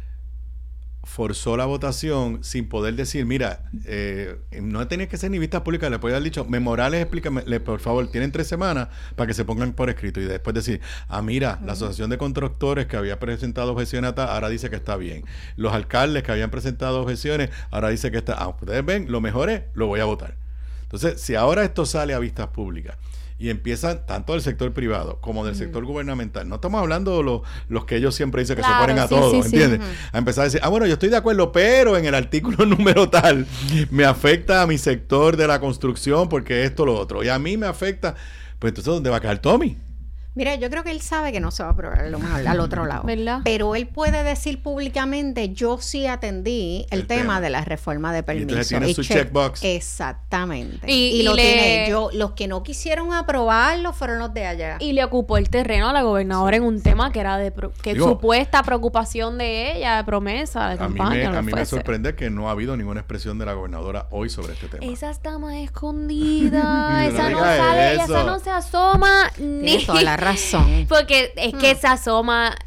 forzó la votación sin poder decir, mira, eh, no tenía que ser ni vistas públicas, le podía haber dicho, memorales, explícame, le, por favor, tienen tres semanas para que se pongan por escrito, y después decir, ah, mira, la Asociación de Constructores que había presentado objeciones a tal, ahora dice que está bien. Los alcaldes que habían presentado objeciones, ahora dice que está, ah, ustedes ven, lo mejor es, lo voy a votar. Entonces, si ahora esto sale a vistas públicas y empiezan tanto del sector privado como del sector gubernamental, no estamos hablando de los, los que ellos siempre dicen que Claro, se ponen a sí, todo, sí, sí. ¿entiendes? A empezar a decir, ah, bueno, yo estoy de acuerdo, pero en el artículo número tal me afecta a mi sector de la construcción porque esto, lo otro, y a mí me afecta, pues entonces ¿dónde va a caer Tommy? Mira, yo creo que él sabe que no se va a aprobar a lo mejor al otro lado. ¿Verdad? Pero él puede decir públicamente, yo sí atendí el, El tema, tema. de la reforma de Y permisos. entonces tiene su checkbox. Exactamente. Y- Y, y lo le- tiene. Yo, los que no quisieron aprobarlo fueron los de allá. Y le ocupó el terreno a la gobernadora en un tema que era de pro- que Digo, supuesta preocupación de ella, de promesa, de A mí, campaña, me, lo a que mí me fuese. sorprende que no ha habido ninguna expresión de la gobernadora hoy sobre este tema. Esa está más escondida, No esa no diga sale, ella eso. esa no se asoma ni Tienes toda la razón. porque es que Hmm. se asoma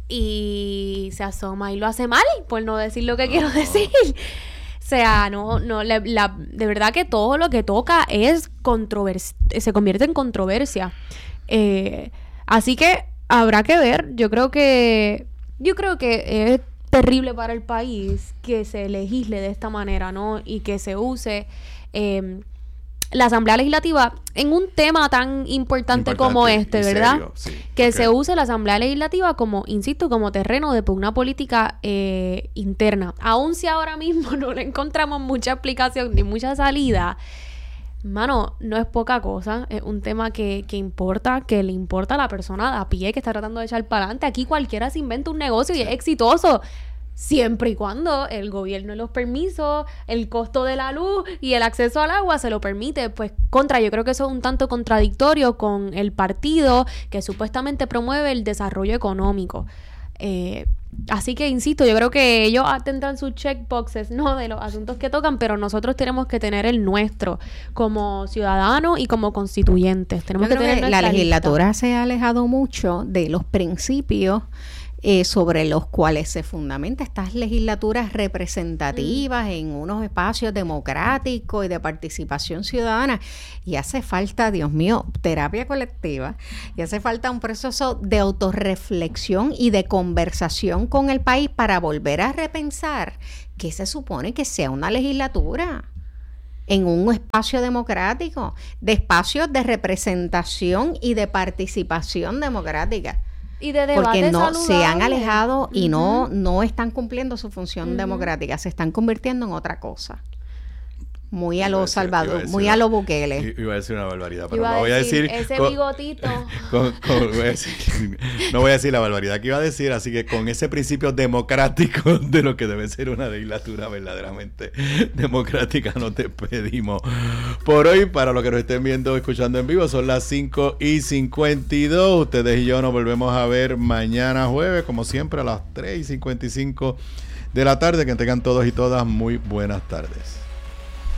y se asoma y lo hace mal, por no decir lo que quiero decir. O sea, no, no, la, la- de verdad que todo lo que toca es controvers se convierte en controversia. Eh, así que habrá que ver. Yo creo que, yo creo que es terrible para el país que se legisle de esta manera, ¿no? Y que se use eh, la Asamblea Legislativa en un tema tan importante, Importante como este, y ¿verdad? serio, sí, que porque- se use la Asamblea Legislativa como, insisto, como terreno de pugna política eh, interna. Aun si ahora mismo no le encontramos mucha explicación ni mucha salida, mano, no es poca cosa. Es un tema que, que importa, que le importa a la persona de a pie que está tratando de echar para adelante. Aquí cualquiera se inventa un negocio y es exitoso. Siempre y cuando el gobierno, los permisos, el costo de la luz y el acceso al agua se lo permite, pues contra, yo creo que eso es un tanto contradictorio con el partido que supuestamente promueve el desarrollo económico. Eh, Así que, insisto, yo creo que ellos tendrán sus checkboxes, ¿no? De los asuntos que tocan, pero nosotros tenemos que tener el nuestro como ciudadanos y como constituyentes. Tenemos yo que creo tener que la legislatura lista. se ha alejado mucho de los principios Eh, sobre los cuales se fundamenta estas legislaturas representativas mm. en unos espacios democráticos y de participación ciudadana. Y hace falta, Dios mío, terapia colectiva, y hace falta un proceso de autorreflexión y de conversación con el país para volver a repensar qué se supone que sea una legislatura en un espacio democrático, de espacios de representación y de participación democrática. Y de debate porque no saludable. Se han alejado y uh-huh. no, no están cumpliendo su función uh-huh. democrática, se están convirtiendo en otra cosa. Muy a lo Salvador, muy a lo Bukele. Iba a decir una barbaridad, pero iba no voy a decir... Ese con, bigotito. Con, con, voy a decir, no voy a decir la barbaridad que iba a decir, así que con ese principio democrático de lo que debe ser una legislatura verdaderamente democrática, nos despedimos. Por hoy, para los que nos estén viendo o escuchando en vivo, son las cinco y cincuenta y dos. Ustedes y yo nos volvemos a ver mañana jueves, como siempre, a las tres y cincuenta y cinco de la tarde. Que tengan todos y todas muy buenas tardes.